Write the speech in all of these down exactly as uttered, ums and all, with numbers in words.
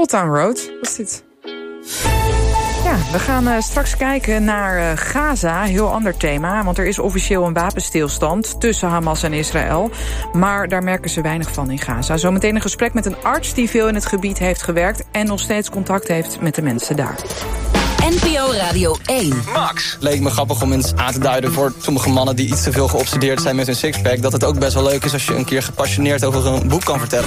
Old Town Road was dit. Ja, we gaan uh, straks kijken naar uh, Gaza, heel ander thema. Want er is officieel een wapenstilstand tussen Hamas en Israël. Maar daar merken ze weinig van in Gaza. Zometeen een gesprek met een arts die veel in het gebied heeft gewerkt en nog steeds contact heeft met de mensen daar. N P O Radio één. Max. Leek me grappig om eens aan te duiden voor sommige mannen die iets te veel geobsedeerd zijn met hun sixpack, dat het ook best wel leuk is als je een keer gepassioneerd over een boek kan vertellen.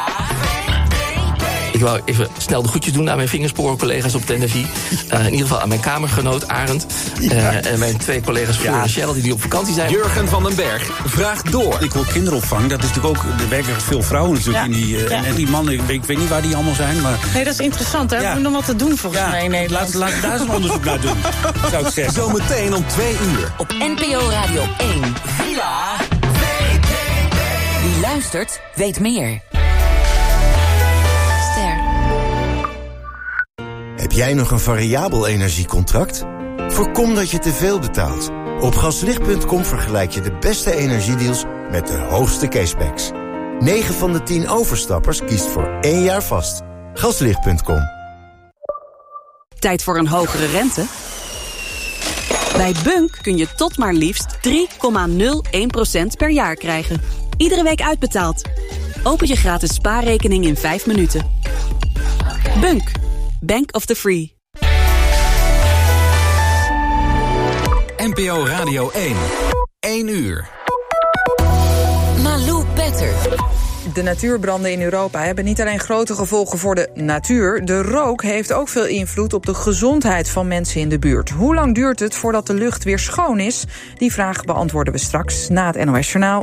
Ik wou even snel de groetjes doen aan mijn vingersporen-collega's op de N F I. Uh, in ieder geval aan mijn kamergenoot Arend. Uh, en mijn twee collega's Fleur en Cheryl die, die op vakantie zijn. Jurgen van den Berg vraagt door. Ik wil kinderopvang. Dat is natuurlijk ook... Er werken veel vrouwen natuurlijk ja. in die... Uh, ja. En die mannen, ik weet, ik weet niet waar die allemaal zijn, maar... Nee, dat is interessant. Daar ja. hebben we nog wat te doen volgens ja. mij in Nederland. Laten we daar eens een onderzoek naar doen, zou ik zeggen. Zometeen om twee uur. Op N P O Radio één. Villa. Wie luistert, weet meer. Heb jij nog een variabel energiecontract? Voorkom dat je te veel betaalt. Op gaslicht punt com vergelijk je de beste energiedeals met de hoogste cashbacks. negen van de tien overstappers kiest voor één jaar vast. gaslicht punt com. Tijd voor een hogere rente? Bij Bunk kun je tot maar liefst drie komma nul één procent per jaar krijgen. Iedere week uitbetaald. Open je gratis spaarrekening in vijf minuten. Bunk. Bank of the Free. N P O Radio één. één uur. Malou Petter. De natuurbranden in Europa hebben niet alleen grote gevolgen voor de natuur. De rook heeft ook veel invloed op de gezondheid van mensen in de buurt. Hoe lang duurt het voordat de lucht weer schoon is? Die vraag beantwoorden we straks na het N O S-journaal.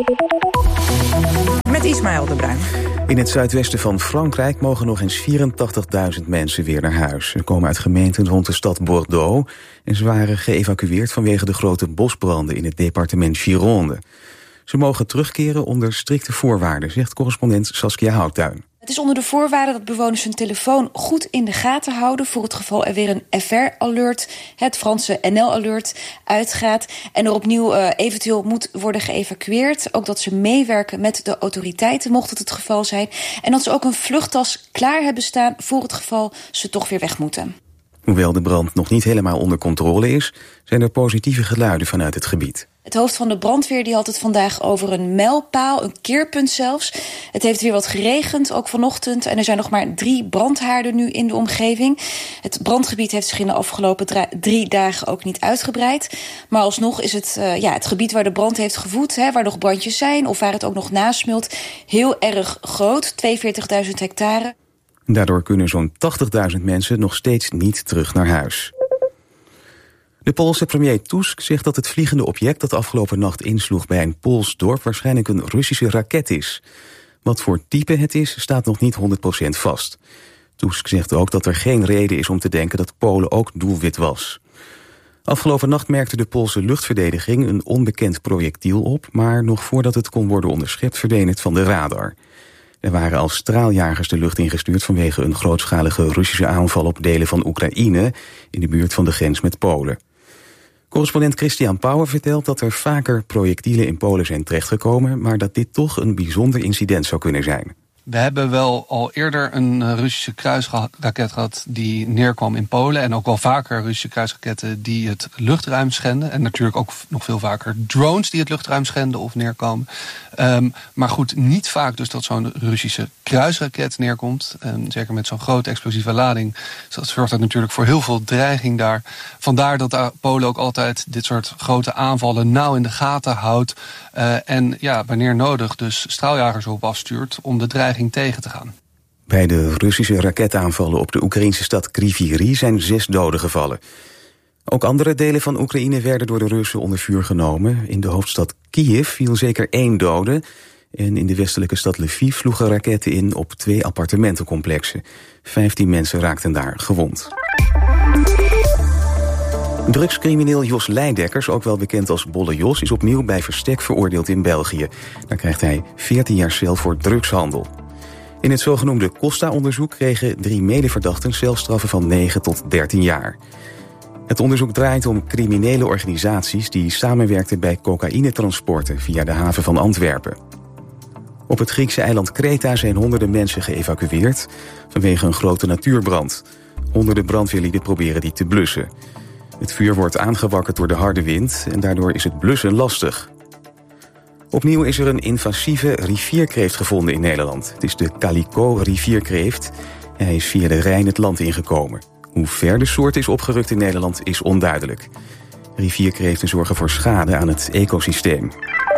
Met Ismaël de Bruin. In het zuidwesten van Frankrijk mogen nog eens vierentachtigduizend mensen weer naar huis. Ze komen uit gemeenten rond de stad Bordeaux en ze waren geëvacueerd vanwege de grote bosbranden in het departement Gironde. Ze mogen terugkeren onder strikte voorwaarden, zegt correspondent Saskia Houttuin. Het is onder de voorwaarde dat bewoners hun telefoon goed in de gaten houden voor het geval er weer een F R-alert, het Franse N L-alert, uitgaat en er opnieuw uh, eventueel moet worden geëvacueerd. Ook dat ze meewerken met de autoriteiten, mocht het het geval zijn. En dat ze ook een vluchttas klaar hebben staan voor het geval ze toch weer weg moeten. Hoewel de brand nog niet helemaal onder controle is, zijn er positieve geluiden vanuit het gebied. Het hoofd van de brandweer die had het vandaag over een mijlpaal, een keerpunt zelfs. Het heeft weer wat geregend, ook vanochtend. En er zijn nog maar drie brandhaarden nu in de omgeving. Het brandgebied heeft zich in de afgelopen dra- drie dagen ook niet uitgebreid. Maar alsnog is het, uh, ja, het gebied waar de brand heeft gevoed, hè, waar nog brandjes zijn of waar het ook nog nasmult, heel erg groot, tweeënveertigduizend hectare. Daardoor kunnen zo'n tachtigduizend mensen nog steeds niet terug naar huis. De Poolse premier Tusk zegt dat het vliegende object dat afgelopen nacht insloeg bij een Pools dorp waarschijnlijk een Russische raket is. Wat voor type het is, staat nog niet honderd procent vast. Tusk zegt ook dat er geen reden is om te denken dat Polen ook doelwit was. Afgelopen nacht merkte de Poolse luchtverdediging een onbekend projectiel op, maar nog voordat het kon worden onderschept verdween het van de radar. Er waren al straaljagers de lucht ingestuurd vanwege een grootschalige Russische aanval op delen van Oekraïne in de buurt van de grens met Polen. Correspondent Christian Pauwer vertelt dat er vaker projectielen in Polen zijn terechtgekomen, maar dat dit toch een bijzonder incident zou kunnen zijn. We hebben wel al eerder een Russische kruisraket gehad die neerkwam in Polen. En ook wel vaker Russische kruisraketten die het luchtruim schenden. En natuurlijk ook nog veel vaker drones die het luchtruim schenden of neerkomen. Um, maar goed, niet vaak dus dat zo'n Russische kruisraket neerkomt. En zeker met zo'n grote explosieve lading. Dus dat zorgt dat natuurlijk voor heel veel dreiging daar. Vandaar dat Polen ook altijd dit soort grote aanvallen nauw in de gaten houdt. Uh, en ja, wanneer nodig dus straaljagers op afstuurt om de dreiging tegen te gaan. Bij de Russische raketaanvallen op de Oekraïnse stad Kryvyi zijn zes doden gevallen. Ook andere delen van Oekraïne werden door de Russen onder vuur genomen. In de hoofdstad Kiev viel zeker één dode. En in de westelijke stad Lviv sloegen raketten in op twee appartementencomplexen. Vijftien mensen raakten daar gewond. Drugscrimineel Jos Leidekkers, ook wel bekend als Bolle Jos, is opnieuw bij verstek veroordeeld in België. Daar krijgt hij veertien jaar cel voor drugshandel. In het zogenoemde Costa-onderzoek kregen drie medeverdachten celstraffen van negen tot dertien jaar. Het onderzoek draait om criminele organisaties die samenwerkten bij cocaïnetransporten via de haven van Antwerpen. Op het Griekse eiland Kreta zijn honderden mensen geëvacueerd vanwege een grote natuurbrand. Honderden brandweerlieden proberen die te blussen. Het vuur wordt aangewakkerd door de harde wind en daardoor is het blussen lastig. Opnieuw is er een invasieve rivierkreeft gevonden in Nederland. Het is de calico-rivierkreeft. Hij is via de Rijn het land ingekomen. Hoe ver de soort is opgerukt in Nederland is onduidelijk. Rivierkreeften zorgen voor schade aan het ecosysteem.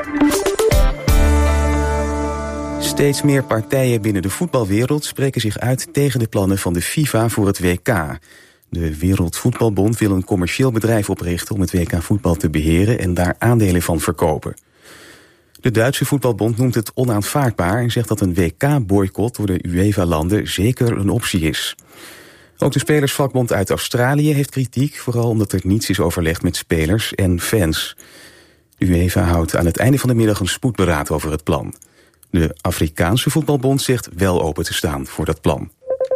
Steeds meer partijen binnen de voetbalwereld spreken zich uit tegen de plannen van de FIFA voor het W K. De Wereldvoetbalbond wil een commercieel bedrijf oprichten om het W K voetbal te beheren en daar aandelen van verkopen. De Duitse voetbalbond noemt het onaanvaardbaar en zegt dat een W K-boycott door de UEFA-landen zeker een optie is. Ook de spelersvakbond uit Australië heeft kritiek, vooral omdat er niets is overlegd met spelers en fans. De UEFA houdt aan het einde van de middag een spoedberaad over het plan. De Afrikaanse voetbalbond zegt wel open te staan voor dat plan.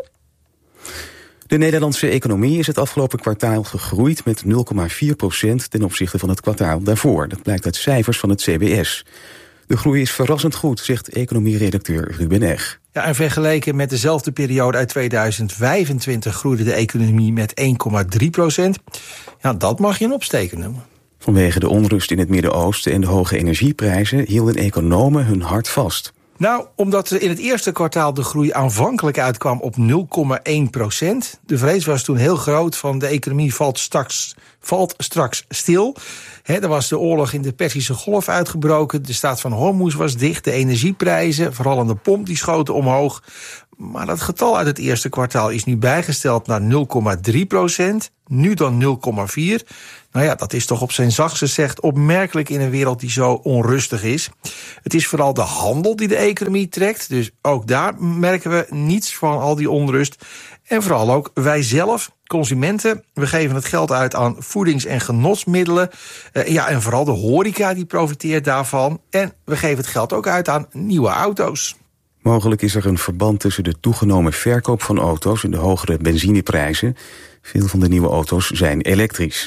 De Nederlandse economie is het afgelopen kwartaal gegroeid met nul komma vier procent ten opzichte van het kwartaal daarvoor. Dat blijkt uit cijfers van het C B S. De groei is verrassend goed, zegt economieredacteur Ruben Eg. Ja, en vergeleken met dezelfde periode uit tweeduizend vijfentwintig groeide de economie met één komma drie procent. Ja, dat mag je een opsteken noemen. Vanwege de onrust in het Midden-Oosten en de hoge energieprijzen hielden economen hun hart vast. Nou, omdat er in het eerste kwartaal de groei aanvankelijk uitkwam op nul komma één procent. De vrees was toen heel groot van de economie valt straks, valt straks stil. He, er was de oorlog in de Perzische Golf uitgebroken. De staat van Hormuz was dicht. De energieprijzen, vooral aan de pomp, die schoten omhoog. Maar dat getal uit het eerste kwartaal is nu bijgesteld naar nul komma drie procent. Nu dan nul komma vier. Nou ja, dat is toch op zijn zachtst gezegd opmerkelijk in een wereld die zo onrustig is. Het is vooral de handel die de economie trekt. Dus ook daar merken we niets van al die onrust. En vooral ook wij zelf, consumenten. We geven het geld uit aan voedings- en genotsmiddelen. Uh, ja, en vooral de horeca die profiteert daarvan. En we geven het geld ook uit aan nieuwe auto's. Mogelijk is er een verband tussen de toegenomen verkoop van auto's en de hogere benzineprijzen. Veel van de nieuwe auto's zijn elektrisch.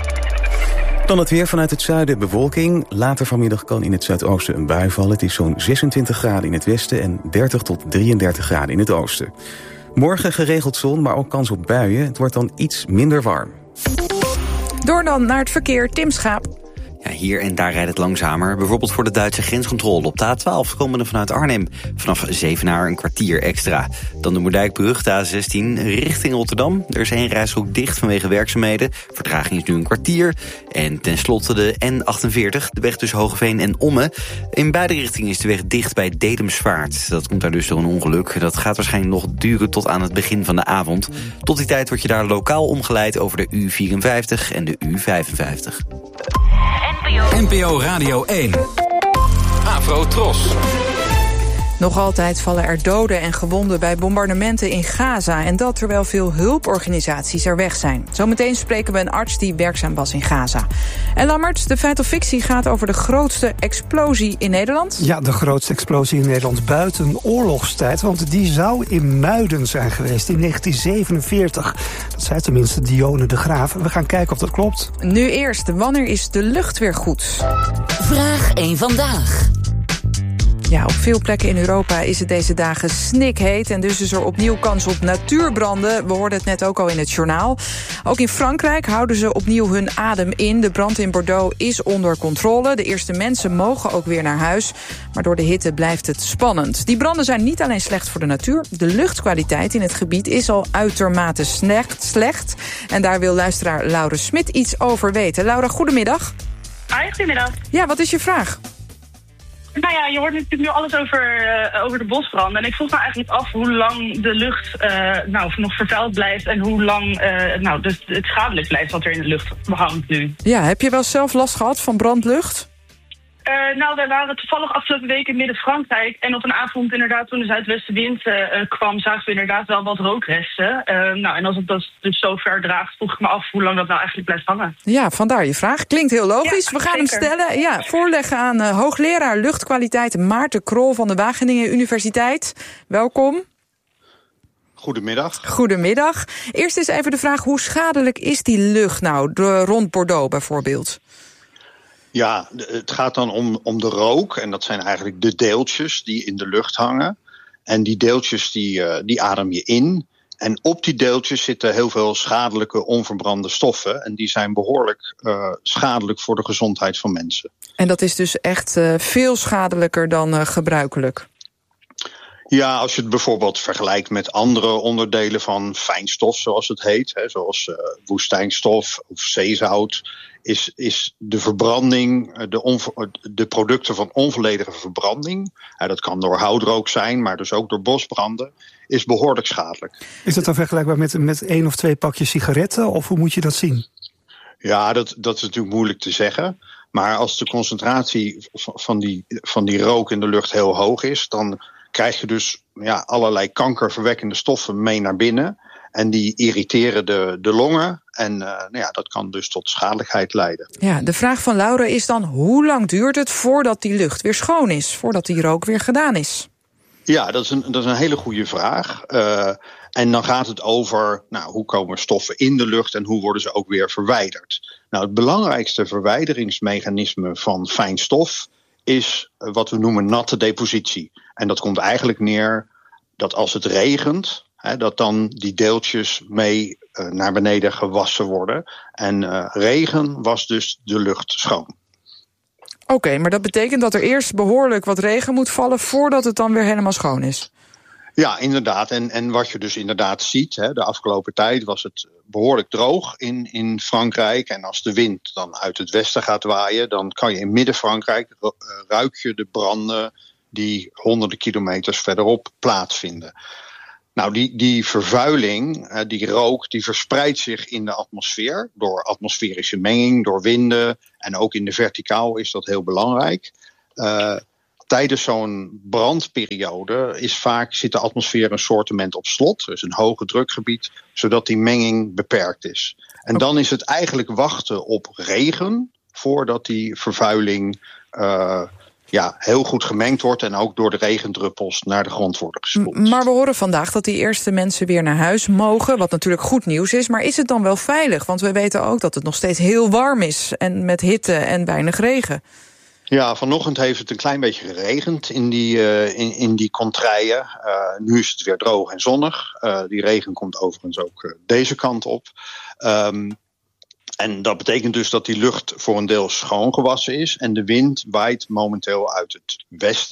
Dan het weer vanuit het zuiden, bewolking. Later vanmiddag kan in het zuidoosten een bui vallen. Het is zo'n zesentwintig graden in het westen en dertig tot drieëndertig graden in het oosten. Morgen geregeld zon, maar ook kans op buien. Het wordt dan iets minder warm. Door dan naar het verkeer, Tim Schaap. Ja, hier en daar rijdt het langzamer. Bijvoorbeeld voor de Duitse grenscontrole op de A twaalf... komende vanuit Arnhem. Vanaf Zevenaar een kwartier extra. Dan de Moerdijkbrug, de A zestien, richting Rotterdam. Er is één reishoek dicht vanwege werkzaamheden. Vertraging is nu een kwartier. En tenslotte de N achtenveertig, de weg tussen Hoogeveen en Ommen. In beide richtingen is de weg dicht bij Dedemsvaart. Dat komt daar dus door een ongeluk. Dat gaat waarschijnlijk nog duren tot aan het begin van de avond. Tot die tijd word je daar lokaal omgeleid over de U vierenvijftig en de U vijfenvijftig. N P O Radio één. Afro Tros. Nog altijd vallen er doden en gewonden bij bombardementen in Gaza. En dat terwijl veel hulporganisaties er weg zijn. Zometeen spreken we een arts die werkzaam was in Gaza. En Lammert, de feit of fictie gaat over de grootste explosie in Nederland. Ja, de grootste explosie in Nederland buiten oorlogstijd. Want die zou in Muiden zijn geweest in negentien zevenenveertig. Dat zei tenminste Dione de Graaf. We gaan kijken of dat klopt. Nu eerst, wanneer is de lucht weer goed? Vraag één vandaag. Ja, op veel plekken in Europa is het deze dagen snikheet en dus is er opnieuw kans op natuurbranden. We hoorden het net ook al in het journaal. Ook in Frankrijk houden ze opnieuw hun adem in. De brand in Bordeaux is onder controle. De eerste mensen mogen ook weer naar huis. Maar door de hitte blijft het spannend. Die branden zijn niet alleen slecht voor de natuur. De luchtkwaliteit in het gebied is al uitermate slecht. En daar wil luisteraar Laura Smit iets over weten. Laura, goedemiddag. Hoi, goedemiddag. Ja, wat is je vraag? Nou ja, je hoort natuurlijk nu alles over, uh, over de bosbranden. En ik vroeg me eigenlijk af hoe lang de lucht uh, nou, nog vervuild blijft en hoe lang uh, nou, dus het schadelijk blijft wat er in de lucht hangt nu. Ja, heb je wel zelf last gehad van brandlucht? Uh, nou, wij waren toevallig afgelopen week in Midden-Frankrijk. En op een avond inderdaad, toen de zuidwestenwind uh, kwam, zagen we inderdaad wel wat rookresten. Uh, nou, en als het dat dus zo ver draagt, vroeg ik me af hoe lang dat nou eigenlijk blijft hangen. Ja, vandaar je vraag. Klinkt heel logisch. Ja, we gaan zeker hem stellen. Ja, voorleggen aan uh, hoogleraar luchtkwaliteit Maarten Krol van de Wageningen Universiteit. Welkom. Goedemiddag. Goedemiddag. Eerst eens even de vraag, hoe schadelijk is die lucht nou, de, rond Bordeaux bijvoorbeeld? Ja, het gaat dan om, om de rook. En dat zijn eigenlijk de deeltjes die in de lucht hangen. En die deeltjes die, uh, die adem je in. En op die deeltjes zitten heel veel schadelijke onverbrande stoffen. En die zijn behoorlijk uh, schadelijk voor de gezondheid van mensen. En dat is dus echt uh, veel schadelijker dan uh, gebruikelijk? Ja, als je het bijvoorbeeld vergelijkt met andere onderdelen van fijnstof, zoals het heet. Hè, zoals uh, woestijnstof of zeezout. Is, is de verbranding, de, onver, de producten van onvolledige verbranding. Hè, dat kan door houtrook zijn, maar dus ook door bosbranden. Is behoorlijk schadelijk. Is dat dan vergelijkbaar met, met één of twee pakjes sigaretten? Of hoe moet je dat zien? Ja, dat, dat is natuurlijk moeilijk te zeggen. Maar als de concentratie van die, van die rook in de lucht heel hoog is, dan krijg je dus ja, allerlei kankerverwekkende stoffen mee naar binnen. En die irriteren de, de longen. En uh, nou ja, dat kan dus tot schadelijkheid leiden. Ja, de vraag van Laura is dan: hoe lang duurt het voordat die lucht weer schoon is? Voordat die rook weer gedaan is? Ja, dat is een, dat is een hele goede vraag. Uh, en dan gaat het over nou, hoe komen stoffen in de lucht en hoe worden ze ook weer verwijderd. Nou, het belangrijkste verwijderingsmechanisme van fijn stof is wat we noemen natte depositie. En dat komt eigenlijk neer dat als het regent, hè, dat dan die deeltjes mee uh, naar beneden gewassen worden. En uh, regen was dus de lucht schoon. Oké, okay, maar dat betekent dat er eerst behoorlijk wat regen moet vallen voordat het dan weer helemaal schoon is? Ja, inderdaad. En, en wat je dus inderdaad ziet, hè, de afgelopen tijd was het behoorlijk droog in, in Frankrijk. En als de wind dan uit het westen gaat waaien, dan kan je in Midden-Frankrijk ruik je de branden die honderden kilometers verderop plaatsvinden. Nou, die, die vervuiling, die rook, die verspreidt zich in de atmosfeer door atmosferische menging, door winden. En ook in de verticaal is dat heel belangrijk. Uh, tijdens zo'n brandperiode is vaak, zit de atmosfeer een soortement op slot. Dus een hoge drukgebied, zodat die menging beperkt is. En dan is het eigenlijk wachten op regen voordat die vervuiling Uh, ja, heel goed gemengd wordt en ook door de regendruppels naar de grond worden gespoeld. Maar we horen vandaag dat die eerste mensen weer naar huis mogen, wat natuurlijk goed nieuws is. Maar is het dan wel veilig? Want we weten ook dat het nog steeds heel warm is en met hitte en weinig regen. Ja, vanochtend heeft het een klein beetje geregend in die, uh, in, in die contraien. Uh, nu is het weer droog en zonnig. Uh, die regen komt overigens ook uh, deze kant op. Um, En dat betekent dus dat die lucht voor een deel schoongewassen is. En de wind waait momenteel uit het westen.